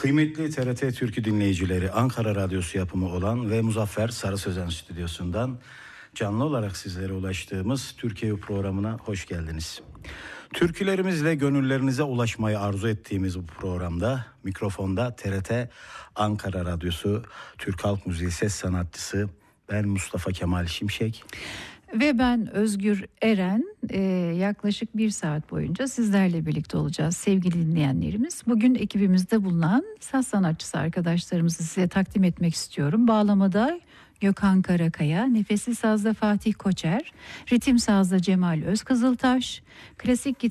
Kıymetli TRT Türkü dinleyicileri, Ankara Radyosu yapımı olan ve Muzaffer Sarı Sözen stüdyosundan canlı olarak sizlere ulaştığımız Türkiye programına hoş geldiniz. Türkülerimizle gönüllerinize ulaşmayı arzu ettiğimiz bu programda mikrofonda TRT Ankara Radyosu Türk Halk Müziği ses sanatçısı ben Mustafa Kemal Şimşek. Ve ben Özgür Eren. Yaklaşık 1 saat boyunca sizlerle birlikte olacağız sevgili dinleyenlerimiz. Bugün ekibimizde bulunan saz sanatçısı arkadaşlarımızı size takdim etmek istiyorum. Bağlamada Gökhan Karakaya, nefesli sazda Fatih Koçer, ritim sazda Cemal Özkızıltaş, klasik